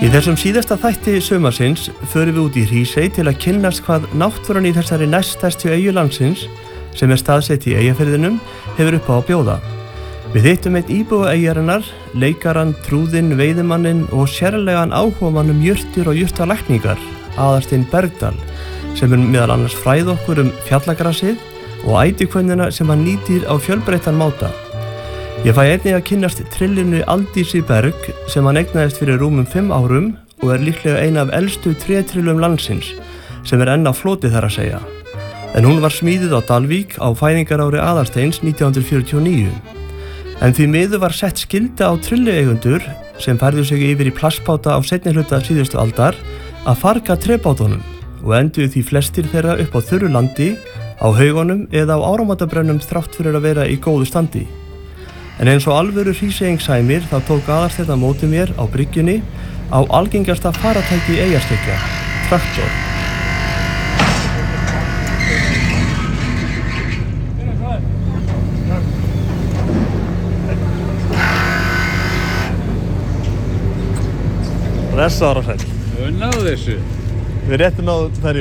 Í þessum síðasta þætti sumarsins förum við út í Hrísey til að kynnast hvað náttúran í þessari næststærstu eyju landsins, sem staðsett í Eyjafirðinum, hefur upp á að bjóða. Við hittum einn íbúa eyjarinnar, leikarann, trúðinn, veiðimanninn og sérlegan áhugamann jurtir og jurtalækningar, Aðalstein Bergdal, sem meðal annars fræði okkur fjallagrasið og ætikvönnina sem hann nýtir á fjölbreyttan máta. Ég fæ einnig að kynnast trillinu Aldísi Berg sem hann eignaðist fyrir rúmum 5 árum og líklega ein af elstu trétrillum landsins, sem enn á floti þar að segja. En hún var smíðuð á Dalvík á fæðingarári Aðalsteins 1949. En því miður var sett skylda á trillueigendur sem færðu sig yfir í plastbáta á seinni hluta síðustu aldar að farga trébátunum og enduðu því flestir þeirra upp á þurru landi, á haugunum eða á áramótabrennum þrátt fyrir að vera í góðu standi. En eins og alvöru hríseying sæmir þá tók Aðalsteinn á móti mér á bryggjunni á algengasta faratæki Eyjastykja, traktor. Blessaður og sæll. Við náðum þessu. Við réttum náðu þær